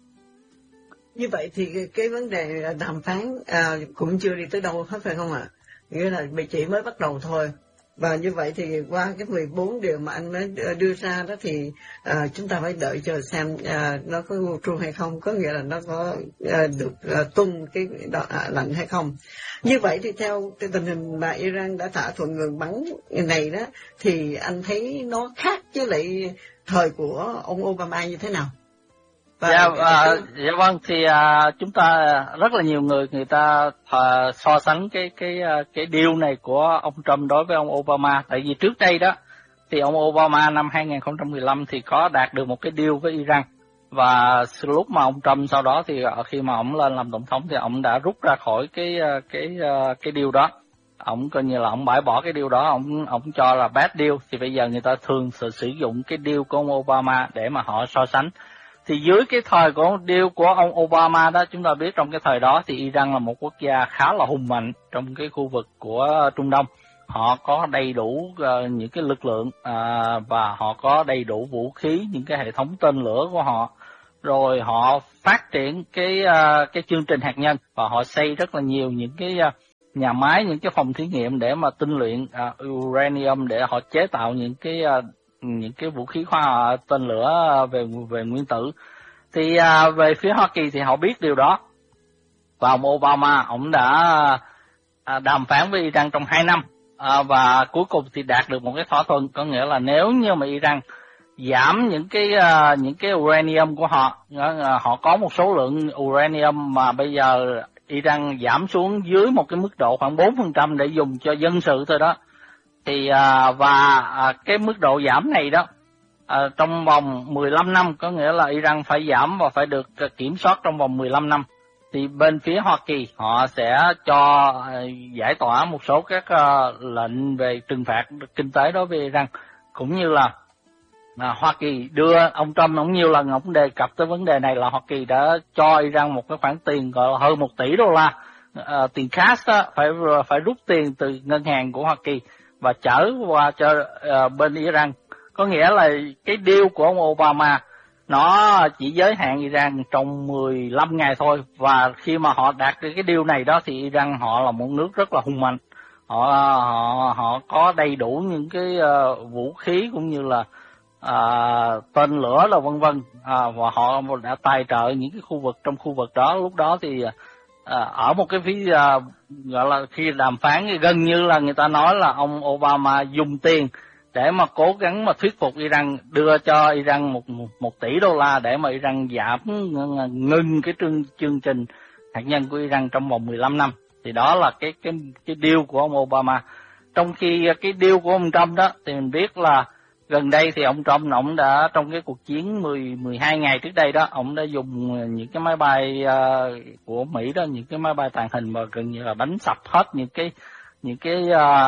Như vậy thì cái, cái vấn đề đàm phán à, cũng chưa đi tới đâu hết phải không ạ? À? Nghĩa là chỉ mới bắt đầu thôi. Và như vậy thì qua cái mười bốn điều mà anh mới đưa ra đó thì à, chúng ta phải đợi chờ xem à, nó có true hay không, có nghĩa là nó có à, được à, tuân cái đó, à, lệnh hay không. Như vậy thì theo cái tình hình mà Iran đã thỏa thuận ngừng bắn này đó thì anh thấy nó khác với lại thời của ông Obama như thế nào? Và dạ, à, dạ vâng, thì à, chúng ta rất là nhiều người người ta à, so sánh cái cái cái deal này của ông Trump đối với ông Obama. Tại vì trước đây đó thì ông Obama năm hai nghìn không trăm mười lăm thì có đạt được một cái deal với Iran, và lúc mà ông Trump sau đó thì khi mà ông lên làm tổng thống thì ông đã rút ra khỏi cái cái cái deal đó. Ông coi như là ông bãi bỏ cái deal đó, ông ông cho là bad deal. Thì bây giờ người ta thường sử dụng cái deal của ông Obama để mà họ so sánh. Thì dưới cái thời của deal của ông Obama đó, chúng ta biết trong cái thời đó thì Iran là một quốc gia khá là hùng mạnh trong cái khu vực của Trung Đông. Họ có đầy đủ uh, những cái lực lượng uh, và họ có đầy đủ vũ khí, những cái hệ thống tên lửa của họ. Rồi họ phát triển cái uh, cái chương trình hạt nhân và họ xây rất là nhiều những cái uh, nhà máy, những cái phòng thí nghiệm để mà tinh luyện uh, uranium để họ chế tạo những cái uh, những cái vũ khí khoa tên lửa về về nguyên tử. Thì à, về phía Hoa Kỳ thì họ biết điều đó. Và ông Obama ông đã à, đàm phán với Iran trong hai năm à, và cuối cùng thì đạt được một cái thỏa thuận, có nghĩa là nếu như mà Iran giảm những cái uh, những cái uranium của họ, uh, họ có một số lượng uranium mà bây giờ Iran giảm xuống dưới một cái mức độ khoảng bốn phần trăm để dùng cho dân sự thôi đó. Thì uh, và uh, cái mức độ giảm này đó uh, trong vòng mười lăm năm, có nghĩa là Iran phải giảm và phải được uh, kiểm soát trong vòng mười lăm năm. Thì bên phía Hoa Kỳ họ sẽ cho uh, giải tỏa một số các uh, lệnh về trừng phạt kinh tế đối với Iran, cũng như là À, Hoa Kỳ đưa ông Trump ông nhiều lần ông đề cập tới vấn đề này là Hoa Kỳ đã cho Iran một cái khoản tiền gọi là hơn một tỷ đô la à, tiền cash đó, phải phải rút tiền từ ngân hàng của Hoa Kỳ và chở qua cho à, bên Iran. Có nghĩa là cái deal của ông Obama nó chỉ giới hạn Iran trong mười lăm ngày thôi, và khi mà họ đạt được cái deal này đó thì Iran họ là một nước rất là hùng mạnh, họ họ họ có đầy đủ những cái uh, vũ khí cũng như là À, tên lửa là vân vân à, và họ đã tài trợ những cái khu vực trong khu vực đó. Lúc đó thì à, ở một cái phía à, gọi là khi đàm phán gần như là người ta nói là ông Obama dùng tiền để mà cố gắng mà thuyết phục Iran, đưa cho Iran một một, một tỷ đô la để mà Iran giảm ngừng cái chương chương trình hạt nhân của Iran trong vòng mười lăm năm. Thì đó là cái cái cái deal của ông Obama. Trong khi cái deal của ông Trump đó thì mình biết là gần đây thì ông Trump ông đã trong cái cuộc chiến mười mười hai ngày trước đây đó, ông đã dùng những cái máy bay uh, của Mỹ đó, những cái máy bay tàng hình mà gần như là đánh sập hết những cái những cái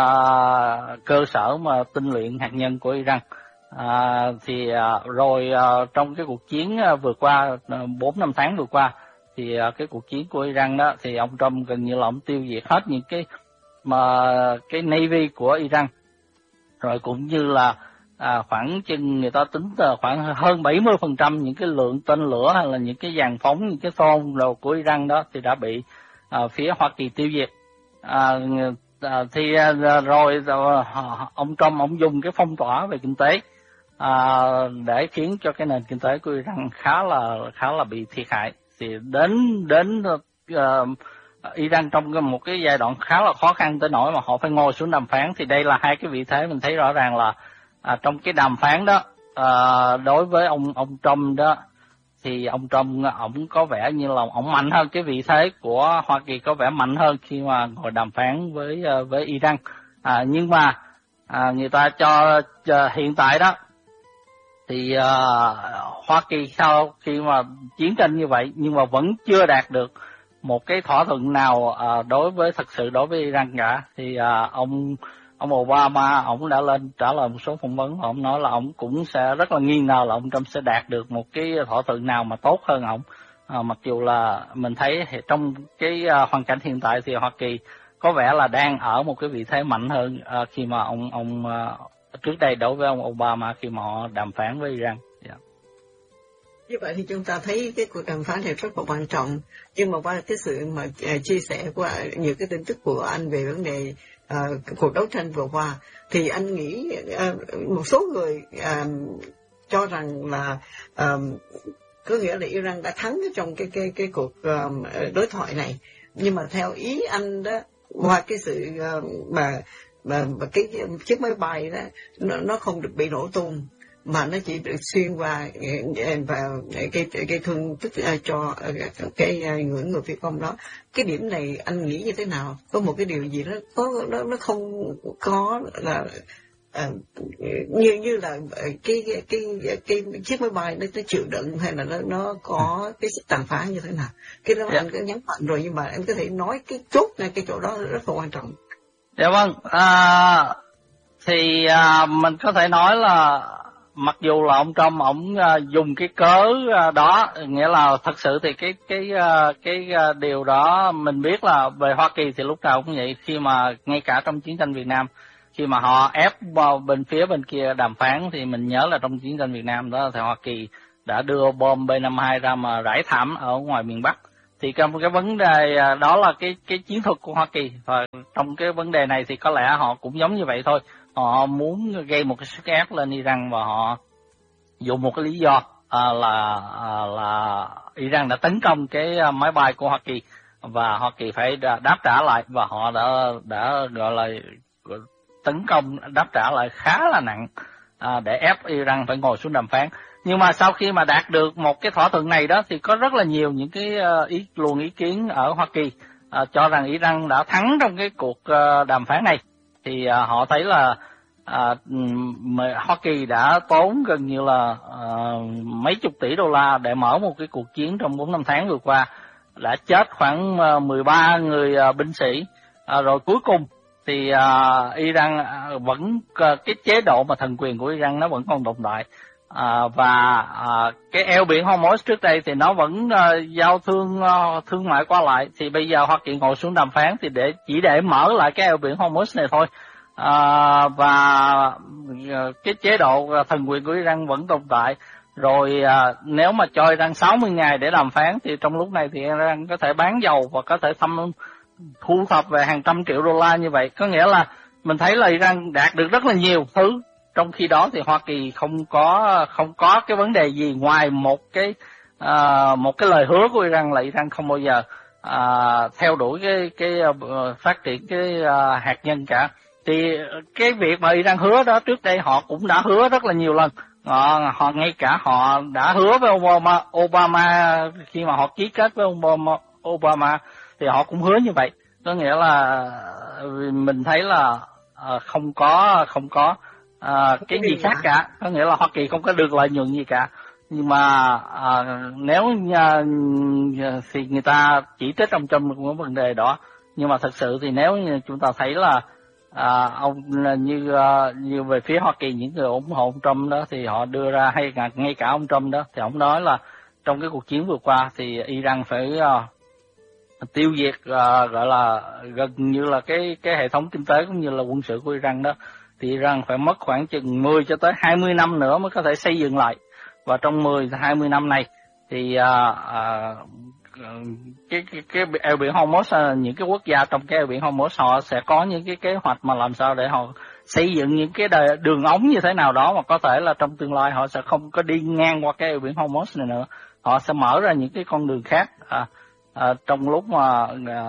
uh, cơ sở mà tinh luyện hạt nhân của Iran. Uh, thì uh, rồi uh, trong cái cuộc chiến uh, vừa qua bốn uh, năm tháng vừa qua thì uh, cái cuộc chiến của Iran đó thì ông Trump gần như là ông tiêu diệt hết những cái mà cái Navy của Iran, rồi cũng như là À, khoảng chừng người ta tính là khoảng hơn bảy mươi phần trăm những cái lượng tên lửa hay là những cái dàn phóng, những cái phone đồ của Iran đó thì đã bị à, phía Hoa Kỳ tiêu diệt. À, à, thì à, rồi à, ông Trump ông dùng cái phong tỏa về kinh tế à, để khiến cho cái nền kinh tế của Iran khá là khá là bị thiệt hại. Thì đến đến uh, Iran trong một cái giai đoạn khá là khó khăn tới nỗi mà họ phải ngồi xuống đàm phán. Thì đây là hai cái vị thế mình thấy rõ ràng là À, trong cái đàm phán đó à, đối với ông ông Trump đó thì ông Trump ổng có vẻ như là ổng mạnh hơn, cái vị thế của Hoa Kỳ có vẻ mạnh hơn khi mà ngồi đàm phán với với Iran. À, nhưng mà à, người ta cho, cho hiện tại đó thì à, Hoa Kỳ sau khi mà chiến tranh như vậy nhưng mà vẫn chưa đạt được một cái thỏa thuận nào à, đối với thực sự đối với Iran cả. Thì à, ông Ông Obama, ông đã lên trả lời một số phỏng vấn, ông nói là ông cũng sẽ rất là nghi ngờ là ông Trump sẽ đạt được một cái thỏa thuận nào mà tốt hơn ông. À, mặc dù là mình thấy trong cái uh, hoàn cảnh hiện tại thì Hoa Kỳ có vẻ là đang ở một cái vị thế mạnh hơn uh, khi mà ông ông uh, trước đây đối với ông Obama khi mà họ đàm phán với Iran. Yeah. Như vậy thì chúng ta thấy cái cuộc đàm phán này rất là quan trọng, nhưng mà qua cái sự mà uh, chia sẻ qua nhiều cái tin tức của anh về vấn đề Uh, cuộc đấu tranh vừa qua thì anh nghĩ uh, một số người uh, cho rằng là uh, có nghĩa là Iran đã thắng trong cái cái cái cuộc uh, đối thoại này, nhưng mà theo ý anh đó, qua cái sự uh, mà mà, mà cái chiếc máy bay đó nó, nó không được bị nổ tung mà nó chỉ được xuyên qua vào cái cái thương tích cho cái người người Phi công đó. Cái điểm này anh nghĩ như thế nào? Có một cái điều gì đó có nó nó không có là à, như như là cái cái cái, cái chiếc máy bay nó, nó chịu đựng hay là nó nó có cái sức tàn phá như thế nào? Cái đó yeah. Anh có nhấn mạnh rồi, nhưng mà em có thể nói cái chốt này, cái chỗ đó rất là quan trọng. Dạ vâng. À, thì à, mình có thể nói là mặc dù là ông Trump ông uh, dùng cái cớ uh, đó, nghĩa là thật sự thì cái cái uh, cái uh, điều đó mình biết là về Hoa Kỳ thì lúc nào cũng vậy, khi mà ngay cả trong chiến tranh Việt Nam, khi mà họ ép vào bên phía bên kia đàm phán, thì mình nhớ là trong chiến tranh Việt Nam đó thì Hoa Kỳ đã đưa bom B năm mươi hai ra mà rải thảm ở ngoài miền Bắc. Thì cái, cái vấn đề đó là cái cái chiến thuật của Hoa Kỳ, và trong cái vấn đề này thì có lẽ họ cũng giống như vậy thôi. Họ muốn gây một cái sức ép lên Iran, và họ dùng một cái lý do à, là à, là Iran đã tấn công cái máy bay của Hoa Kỳ và Hoa Kỳ phải đáp trả lại, và họ đã đã gọi là tấn công đáp trả lại khá là nặng à, để ép Iran phải ngồi xuống đàm phán. Nhưng mà sau khi mà đạt được một cái thỏa thuận này đó, thì có rất là nhiều những cái ý luồng ý kiến ở Hoa Kỳ à, cho rằng Iran đã thắng trong cái cuộc uh, đàm phán này. Thì à, họ thấy là à, Hoa Kỳ đã tốn gần như là à, mấy chục tỷ đô la để mở một cái cuộc chiến trong bốn năm tháng vừa qua, đã chết khoảng mười ba người à, binh sĩ, à, rồi cuối cùng thì à, Iran vẫn cái chế độ mà thần quyền của Iran nó vẫn còn tồn tại. À, và à, cái eo biển Hormuz trước đây thì nó vẫn à, giao thương à, thương mại qua lại, thì bây giờ Hoa Kỳ ngồi xuống đàm phán thì để chỉ để mở lại cái eo biển Hormuz này thôi. À, và à, cái chế độ thần quyền của Iran vẫn tồn tại. Rồi à, nếu mà cho Iran sáu mươi ngày để đàm phán, thì trong lúc này thì Iran có thể bán dầu và có thể thâm thu thập về hàng trăm triệu đô la như vậy. Có nghĩa là mình thấy là Iran đạt được rất là nhiều thứ. Trong khi đó thì Hoa Kỳ không có không có cái vấn đề gì ngoài một cái à, một cái lời hứa của Iran là Iran không bao giờ à, theo đuổi cái cái uh, phát triển cái uh, hạt nhân cả. Thì cái việc mà Iran hứa đó trước đây họ cũng đã hứa rất là nhiều lần. Họ, họ ngay cả họ đã hứa với Obama, Obama khi mà họ ký kết với Obama, Obama thì họ cũng hứa như vậy. Có nghĩa là mình thấy là uh, không có không có À, cái gì khác cả, có nghĩa là Hoa Kỳ không có được lợi nhuận gì cả. Nhưng mà à, nếu à, thì người ta chỉ trích ông Trump một vấn đề đó, nhưng mà thật sự thì nếu như chúng ta thấy là à, ông như à, như về phía Hoa Kỳ, những người ủng hộ ông Trump đó thì họ đưa ra, hay ngay cả ông Trump đó thì ông nói là trong cái cuộc chiến vừa qua thì Iran phải à, tiêu diệt à, gọi là gần như là cái cái hệ thống kinh tế cũng như là quân sự của Iran đó, thì Iran phải mất khoảng chừng mười cho tới hai mươi năm nữa mới có thể xây dựng lại. Và trong mười hai mươi năm này thì à, à, cái cái cái eo biển Hormuz, những cái quốc gia trong cái eo biển Hormuz họ sẽ có những cái kế hoạch mà làm sao để họ xây dựng những cái đường ống như thế nào đó mà có thể là trong tương lai họ sẽ không có đi ngang qua cái eo biển Hormuz này nữa. Họ sẽ mở ra những cái con đường khác à, à, trong lúc mà à,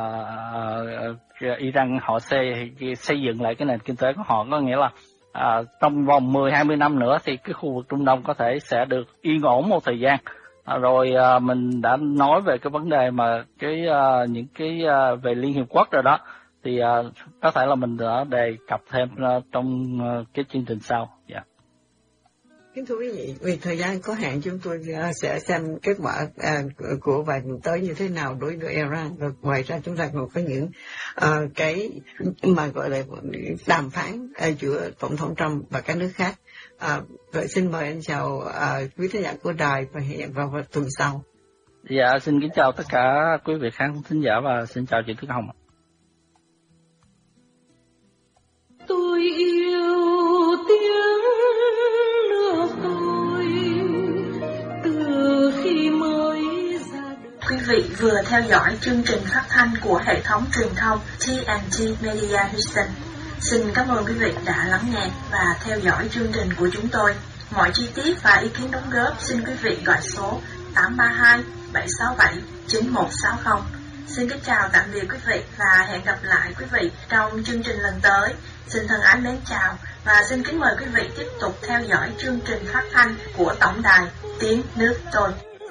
à, Iran họ xây xây dựng lại cái nền kinh tế của họ. Có nghĩa là à, trong vòng mười hai mươi năm nữa thì cái khu vực Trung Đông có thể sẽ được yên ổn một thời gian. À, rồi à, mình đã nói về cái vấn đề mà cái à, những cái à, về Liên Hiệp Quốc rồi đó, thì à, có thể là mình đã đề cập thêm à, trong à, cái chương trình sau. Dạ. Yeah. Kính thưa quý vị, vì thời gian có hạn chúng tôi sẽ xem kết quả à, của vài tuần tới như thế nào đối với Iran. Và ngoài ra chúng ta còn có những à, cái mà gọi là đàm phán à, giữa Tổng thống Trump và các nước khác. À, vậy xin mời anh chào à, quý khán giả của đài và hẹn vào tuần sau. Dạ, xin kính chào tất cả quý vị khán thính giả và xin chào chị Tuyết Hồng. Tôi yêu tiếng nước tôi từ khi mới ra đời. Quý vị vừa theo dõi chương trình phát thanh của hệ thống truyền thông T and T Media Houston. Xin cảm ơn quý vị đã lắng nghe và theo dõi chương trình của chúng tôi. Mọi chi tiết và ý kiến đóng góp xin quý vị gọi số tám ba hai bảy sáu bảy chín một sáu không. Xin kính chào tạm biệt quý vị và hẹn gặp lại quý vị trong chương trình lần tới. Xin thân ái mến chào và xin kính mời quý vị tiếp tục theo dõi chương trình phát thanh của Tổng đài Tiếng Nước Tôi.